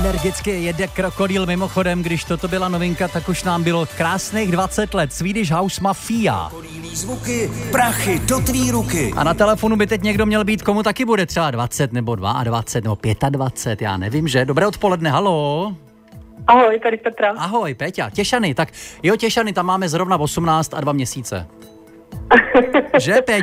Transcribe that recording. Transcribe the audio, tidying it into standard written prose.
Energicky jede Krokodýl, mimochodem, když toto byla novinka, tak už nám bylo krásných 20 let. Swedish House Mafia. Zvuky, prachy do tvý ruky. A na telefonu by teď někdo měl být, komu taky bude třeba 20 nebo 22 nebo 25, já nevím, že? Dobré odpoledne, haló. Ahoj, tady Petra. Ahoj, Péťa. Těšany, tak jo, Těšany, tam máme zrovna 18 a 2 měsíce. Že, Péťo?